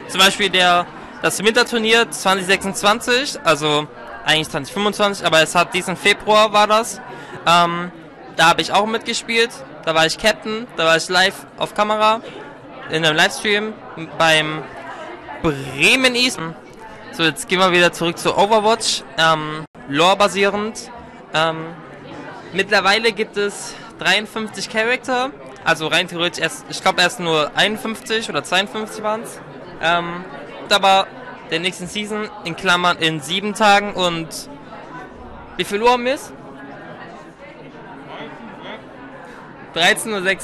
Zum Beispiel das Winterturnier 2026, also eigentlich 2025, aber es hat diesen Februar war das. Da habe ich auch mitgespielt, da war ich Captain, da war ich live auf Kamera in einem Livestream beim Bremen East. So, jetzt gehen wir wieder zurück zu Overwatch, Lore-basierend. Mittlerweile gibt es 53 Charakter, also rein theoretisch ich glaube erst nur 51 oder 52 waren es. Aber der nächsten Season in Klammern in 7 Tagen und wie viel Uhr haben wir es? 13:06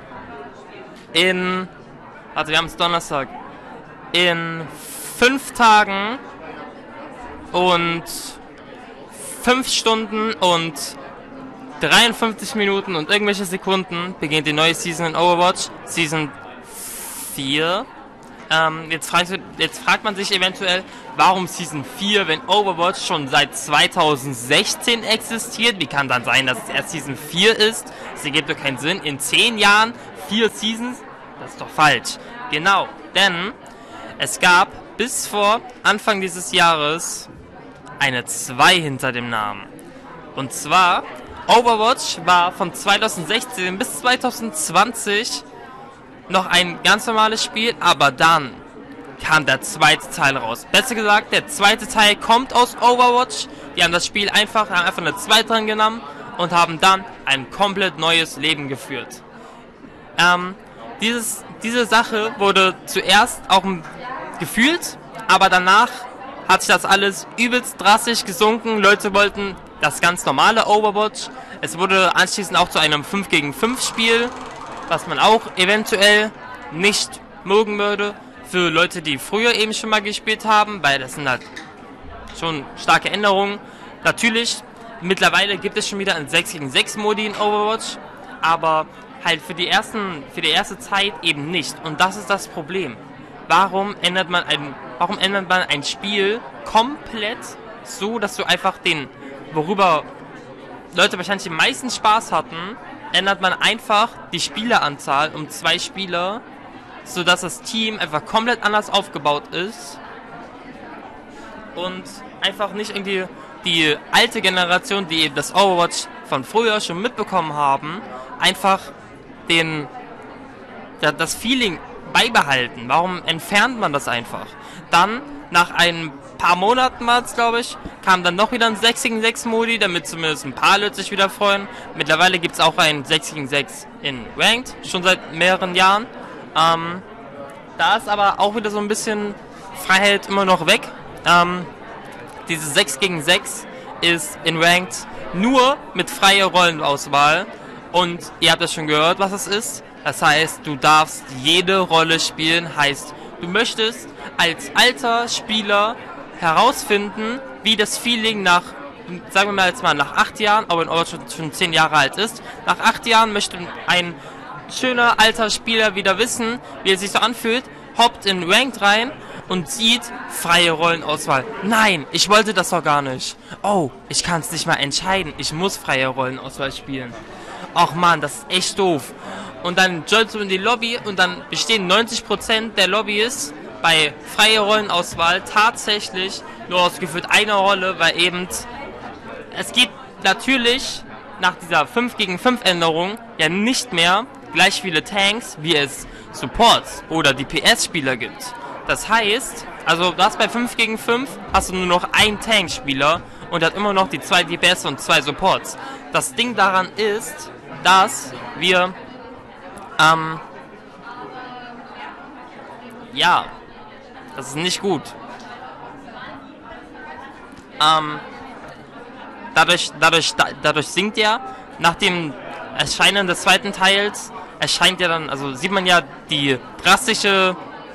Uhr. Also wir haben es Donnerstag. In 5 Tagen und 5 Stunden und 53 Minuten und irgendwelche Sekunden beginnt die neue Season in Overwatch, Season 4. Jetzt fragt man sich eventuell, warum Season 4, wenn Overwatch schon seit 2016 existiert? Wie kann dann sein, dass es erst Season 4 ist? Das ergibt doch keinen Sinn. In 10 Jahren 4 Seasons? Das ist doch falsch. Genau, denn es gab bis vor Anfang dieses Jahres eine 2 hinter dem Namen. Und zwar, Overwatch war von 2016 bis 2020 noch ein ganz normales Spiel, aber dann kam der zweite Teil raus. Besser gesagt, der zweite Teil kommt aus Overwatch. Die haben das Spiel einfach eine 2 dran genommen und haben dann ein komplett neues Leben geführt. Diese Sache wurde zuerst auch gefühlt, aber danach hat sich das alles übelst drastisch gesunken. Leute wollten das ganz normale Overwatch. Es wurde anschließend auch zu einem 5 gegen 5 Spiel, was man auch eventuell nicht mögen würde für Leute, die früher eben schon mal gespielt haben, weil das sind halt schon starke Änderungen. Natürlich, mittlerweile gibt es schon wieder einen 6 gegen 6 Modi in Overwatch, aber halt für die erste Zeit eben nicht. Und das ist das Problem. Warum ändert man ein Spiel komplett so, dass du einfach worüber Leute wahrscheinlich am meisten Spaß hatten, ändert man einfach die Spieleranzahl um 2 Spieler, sodass das Team einfach komplett anders aufgebaut ist und einfach nicht irgendwie die alte Generation, die das Overwatch von früher schon mitbekommen haben, einfach das Feeling beibehalten. Warum entfernt man das einfach? Dann, nach ein paar Monaten war es, glaube ich, kam dann noch wieder ein 6 gegen 6 Modi, damit zumindest ein paar Leute sich wieder freuen. Mittlerweile gibt es auch ein 6 gegen 6 in Ranked, schon seit mehreren Jahren. Da ist aber auch wieder so ein bisschen Freiheit immer noch weg. Diese 6 gegen 6 ist in Ranked nur mit freier Rollenauswahl. Und ihr habt das schon gehört, was es ist. Das heißt, du darfst jede Rolle spielen. Heißt, du möchtest als alter Spieler herausfinden, wie das Feeling sagen wir mal jetzt mal nach 8 Jahren, aber in Overwatch schon 10 Jahre alt ist, nach 8 Jahren möchte ein schöner alter Spieler wieder wissen, wie er sich so anfühlt, hoppt in Ranked rein und sieht freie Rollenauswahl. Nein, ich wollte das doch gar nicht. Oh, ich kann es nicht mal entscheiden. Ich muss freie Rollenauswahl spielen. Ach man, das ist echt doof. Und dann joinst du in die Lobby und dann bestehen 90% der Lobbys bei freier Rollenauswahl tatsächlich nur aus gefühlt einer Rolle, weil eben es gibt natürlich nach dieser 5 gegen 5 Änderung ja nicht mehr gleich viele Tanks, wie es Supports oder DPS-Spieler gibt. Das heißt, also du hast bei 5 gegen 5 hast du nur noch einen Tankspieler und hat immer noch die 2 DPS und 2 Supports. Das Ding daran ist, dass wir das ist nicht gut. Dadurch sinkt ja, nach dem Erscheinen des zweiten Teils, erscheint ja dann, also sieht man ja die drastische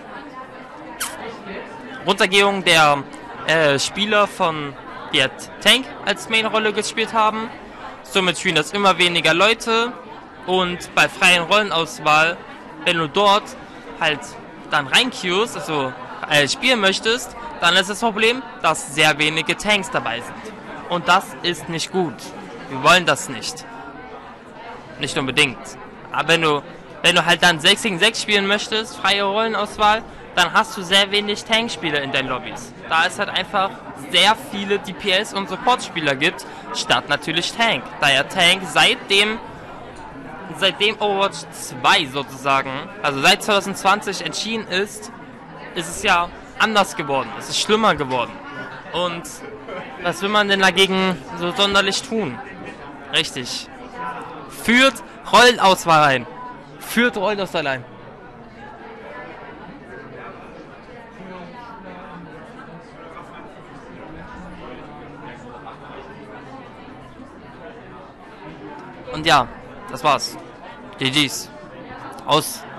Runtergehung der Spieler die Tank als Main-Rolle gespielt haben. Somit spielen das immer weniger Leute und bei freien Rollenauswahl, wenn du dort halt dann reinqueuest, also spielen möchtest, dann ist das Problem, dass sehr wenige Tanks dabei sind. Und das ist nicht gut. Wir wollen das nicht. Nicht unbedingt. Aber wenn du halt dann 6 gegen 6 spielen möchtest, freie Rollenauswahl, dann hast du sehr wenig Tankspieler in deinen Lobbys. Da es halt einfach sehr viele DPS und Supportspieler gibt, statt natürlich Tank. Da ja Tank seitdem Overwatch 2 sozusagen, also seit 2020 entschieden ist es ja anders geworden. Es ist schlimmer geworden. Und was will man denn dagegen so sonderlich tun? Richtig. Führt Rollenauswahl ein. Führt Rollenauswahl ein. Und ja, das war's. GG's. Aus.